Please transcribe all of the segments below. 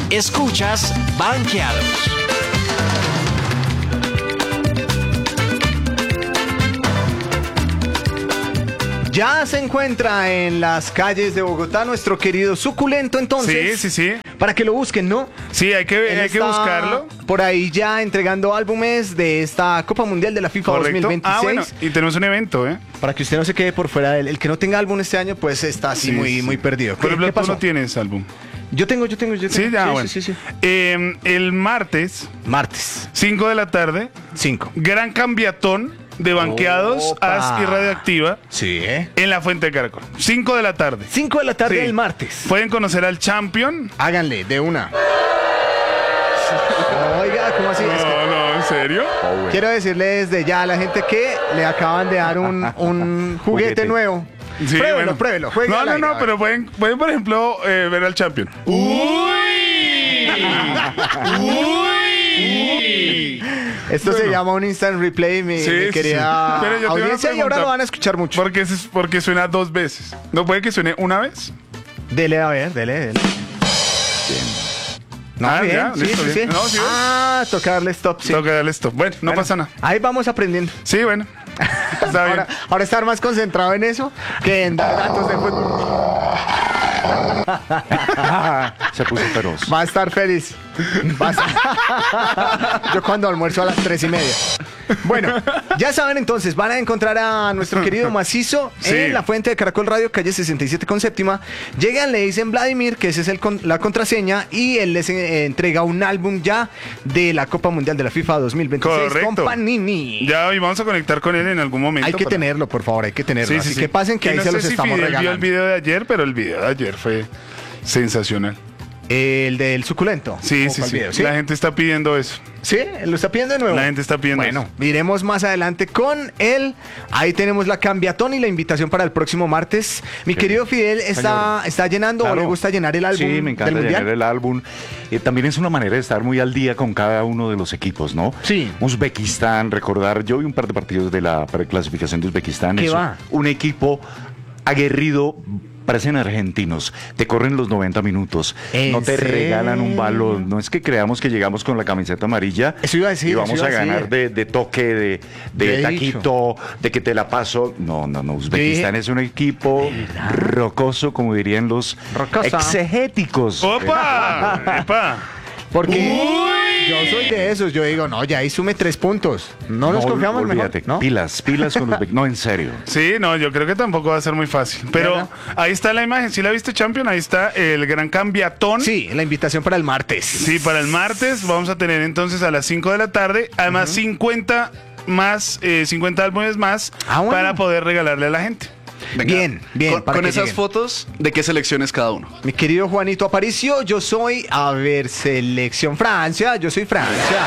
Escuchas Banqueados. Ya se encuentra en las calles de Bogotá nuestro querido Suculento, entonces. Sí. Para que lo busquen, ¿no? Sí, hay que buscarlo. Por ahí ya entregando álbumes de esta Copa Mundial de la FIFA Correcto. 2026. Ah, bueno, y tenemos un evento, ¿eh? Para que usted no se quede por fuera de él. El que no tenga álbum este año, pues está así muy perdido. Por ejemplo, ¿Qué tú pasó? no tienes álbum. Yo tengo. Sí, ya, bueno. Sí. El martes, Martes, 5 de la tarde, 5. gran cambiatón de Banqueados, Opa. AS y Radioactiva Sí, en la Fuente de Caracol. 5 de la tarde. 5 de la tarde Sí. del martes. Pueden conocer al Champion. Háganle, de una. Oiga, ¿cómo así? Es que No, ¿en serio? quiero decirle desde ya a la gente que le acaban de dar un juguete nuevo. Sí, Pruébelo, juegue al aire, a ver. pero pueden por ejemplo, ver al Champion. Esto se llama un instant replay, mi querida Pero yo te iba a audiencia, y ahora preguntar, lo van a escuchar mucho. Porque suena 2 veces. ¿No puede que suene una vez? Dele, a ver, dele. No, Ah, bien, ya, sí, listo, sí, bien. sí. No, sí, Toca darle stop, sí. Tengo que darle esto. Bueno, no Bueno, pasa nada. Ahí vamos aprendiendo. Sí, bueno. Está bien. Ahora estar más concentrado en eso que en dar datos de fútbol. Se puso feroz. Va a estar feliz. Yo cuando almuerzo a las 3:30. Bueno, ya saben entonces, van a encontrar a nuestro querido Macizo Sí. en la Fuente de Caracol Radio, calle 67 con séptima. Llegan, le dicen Vladimir, que esa es la contraseña, y él les entrega un álbum ya de la Copa Mundial de la FIFA 2026 Correcto. con Panini. Ya, y vamos a conectar con él en algún momento. Hay que para- tenerlo, por favor, hay que tenerlo. Sí, Así sí, sí. que pasen que Y ahí no se sé los si estamos Fidel vio el regalando. video de ayer, pero el video de ayer fue sensacional. El del suculento. Sí, ¿O sí, cuál sí. video? ¿Sí? La gente está pidiendo eso. ¿Sí? ¿Lo está pidiendo de nuevo? La gente está pidiendo Bueno, eso. iremos más adelante con él. Ahí tenemos la cambiatón y la invitación para el próximo martes. Mi querido Fidel, ¿está llenando o Claro. le gusta llenar el álbum Sí, me encanta del Mundial? llenar el álbum. También es una manera de estar muy al día con cada uno de los equipos, ¿no? Sí. Uzbekistán, recordar, yo vi un par de partidos de la preclasificación de Uzbekistán. ¿Qué Es va? un equipo aguerrido. Parecen argentinos, te corren los 90 minutos, ¿En no te serio? regalan un balón, no es que creamos que llegamos con la camiseta amarilla Eso iba a decir, y eso vamos iba a a decir. ganar de toque, Yo he de taquito, de que te la paso. No, Uzbekistán dije- es un equipo rocoso, como dirían los Rocoso. exegéticos. ¡Opa! ¡Epa! Porque yo soy de esos. Yo digo, no, ya ahí sume 3 puntos. No nos confiamos olvídate, mejor, ¿no? pilas con Uzbekistán. No, en serio. Sí, no, yo creo que tampoco va a ser muy fácil. Pero ¿Verdad? ahí está la imagen. ¿Sí la viste, Champion? Ahí está el gran cambiatón. Sí, la invitación para el martes. Sí, para el martes vamos a tener entonces a las 5 de la tarde, además 50 álbumes más Ah, bueno. para poder regalarle a la gente. Venga, Bien, Con, para con que esas lleguen. fotos, ¿de qué selecciones cada uno? Mi querido Juanito Aparicio, yo soy, a ver, selección Francia, yo soy Francia.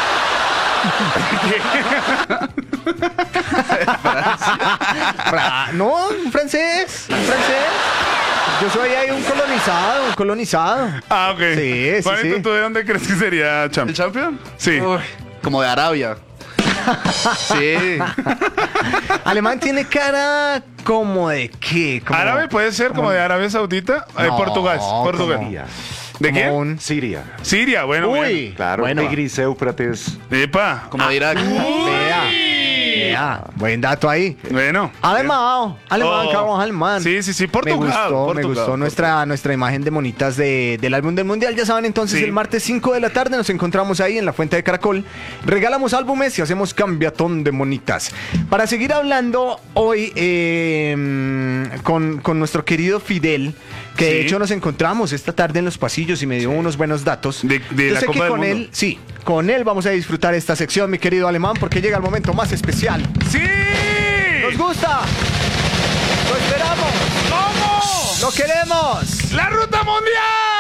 No, un francés. Yo soy ahí un colonizado. Ah, ok. Sí, sí, Juanito, sí. ¿tú de dónde crees que sería ¿El Champion? Champion? Sí. Uy, como de Arabia. Sí. Alemán tiene cara como de qué? Como, Árabe puede ser, como de Arabia Saudita. No, Portugal. como- Siria. ¿De como qué? un- Siria. Siria, bueno. Uy, Claro, bueno. Tigris, Éufrates. Bueno. Epa. Como de Irak. Vea, buen dato ahí. Bueno. Alemán, Oh. Carlos Alemán. Sí, Portugal. Me Portugal. gustó nuestra imagen de monitas del álbum del Mundial. Ya saben, entonces Sí. el martes 5 de la tarde nos encontramos ahí en la Fuente de Caracol. Regalamos álbumes y hacemos cambiatón de monitas. Para seguir hablando hoy con nuestro querido Fidel, que de Sí. hecho nos encontramos esta tarde en los pasillos y me dio unos buenos datos. De Yo la sé Copa que del con Mundo. él, sí, con él vamos a disfrutar esta sección, mi querido Alemán, porque llega el momento más especial. ¡Sí! ¡Nos gusta! ¡Lo esperamos! ¿Cómo? ¡Lo queremos! ¡La ruta mundial!